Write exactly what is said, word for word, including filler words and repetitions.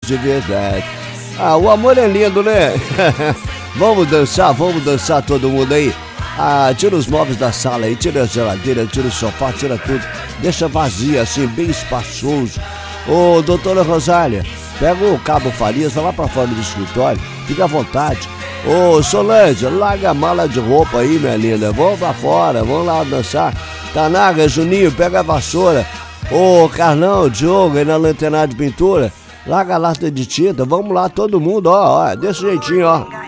de verdade. Ah, o amor é lindo, né? Vamos dançar, vamos dançar todo mundo aí. Ah, tira os móveis da sala aí, tira a geladeira, tira o sofá, tira tudo. Deixa vazio assim, bem espaçoso. Ô, doutora Rosália, pega o Cabo Farias, vai lá pra fora do escritório, fica à vontade. Ô, Solange, larga a mala de roupa aí, minha linda. Vamos pra fora, vamos lá dançar. Tanaga, Juninho, pega a vassoura. Ô, Carlão, Diogo, aí na lanterna de pintura, larga a lata de tinta. Vamos lá, todo mundo, ó, ó, desse jeitinho, ó.